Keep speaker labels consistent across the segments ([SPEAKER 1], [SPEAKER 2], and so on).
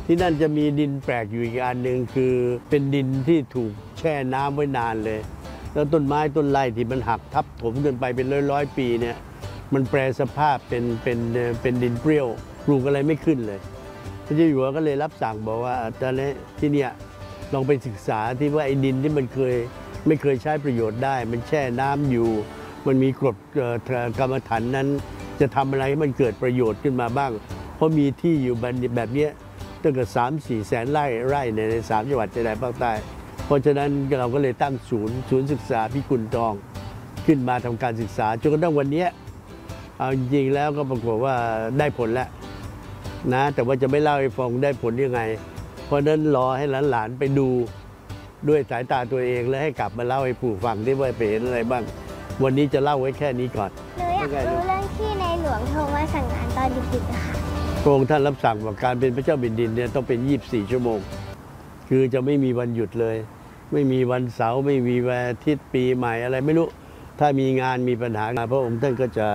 [SPEAKER 1] ที่นั่นจะมีดินแปลกอยู่อีกอันหนึ่งคือเป็นดินที่ถูกแช่น้ำไว้นานเลยแล้วต้นไม้ต้นไร่ที่มันหักทับถมกันไปเป็นร้อยปีเนี่ยมันแปรสภาพเป็นดินเปรี้ยวปลูกอะไรไม่ขึ้นเลยพระเจ้าอยู่หัวก็เลยรับสั่งบอกว่าตอนนี้ที่เนี่ยลองไปศึกษาที่ว่าไอ้ดินที่มันไม่เคยใช้ประโยชน์ได้มันแช่น้ำอยู่มันมีกรดกรรมฐานนั้นจะทำอะไรให้มันเกิดประโยชน์ขึ้นมาบ้างเพราะมีที่อยู่แบบนี้ตั้งแต่3-4 แสนไร่ใน3 จังหวัดชายแดนภาคใต้เพราะฉะนั้นเราก็เลยตั้งศูนย์ศึกษาพิกุลทองขึ้นมาทำการศึกษาจนกระทั่งวันนี้เอาจริงๆแล้วก็ปรากฏว่าได้ผลแล้วนะแต่ว่าจะไม่เล่าให้ฟังได้ผลยังไงเพราะนั้นรอให้หลานๆไปดูด้วยสายตาตัวเองแล้วให้กลับมาเล่าให้ผู้ฟังได้ว่าไปเห็นอะไรบ้างวันนี้จะเล่าไว้แค่นี้ก่อน
[SPEAKER 2] หนูอยากรู้เรื่องที่ในหลวงโทรมาสั่งงานตอนดึกๆค่ะ
[SPEAKER 1] พระองค์ท่านรับสั่งว่าการเป็นพระเจ้าแผ่นดินเนี่ยต้องเป็น24 ชั่วโมงคือจะไม่มีวันหยุดเลยไม่มีวันเสาร์ไม่มีวันอาทิตย์ปีใหม่อะไรไม่รู้ถ้ามีงานมีปัญหาพระองค์ท่านก็จะ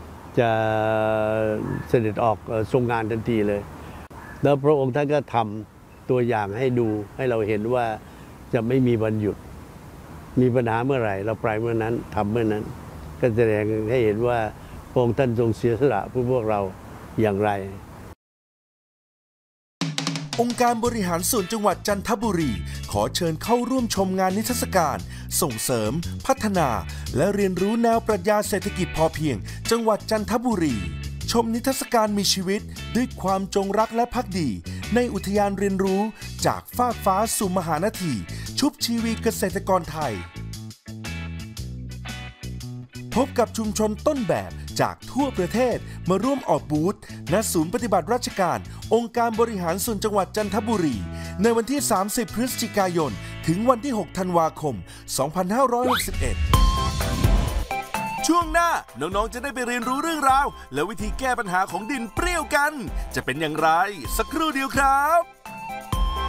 [SPEAKER 1] เสด็จออกทรงงานทันทีเลยแล้วพระองค์ท่านก็ทำตัวอย่างให้ดูให้เราเห็นว่าจะไม่มีวันหยุดมีปัญหาเมื่อไหร่เราไปเมื่อนั้นทำเมื่อนั้นก็แสดงให้เห็นว่าพระองค์ท่านทรงเสียสละเพื่อพวกเราอย่างไร
[SPEAKER 3] องค์การบริหารส่วนจังหวัดจันทบุรีขอเชิญเข้าร่วมชมงานนิทรรศการส่งเสริมพัฒนาและเรียนรู้แนวปรัชญาเศรษฐกิจพอเพียงจังหวัดจันทบุรีชมนิทรรศการมีชีวิตด้วยความจงรักและภักดีในอุทยานเรียนรู้จากฟากฟ้าสู่มหานาทีชุบชีวีเกษตรกรไทยพบกับชุมชนต้นแบบจากทั่วประเทศมาร่วมออกบูธณศูนย์ปฏิบัติราชการองค์การบริหารส่วนจังหวัดจันทบุรีในวันที่30 พฤศจิกายนถึงวันที่6 ธันวาคม 2561ช่วงหน้าน้องๆจะได้ไปเรียนรู้เรื่องราวและวิธีแก้ปัญหาของดินเปรี้ยวกันจะเป็นอย่างไรสักครู่เดียวครับ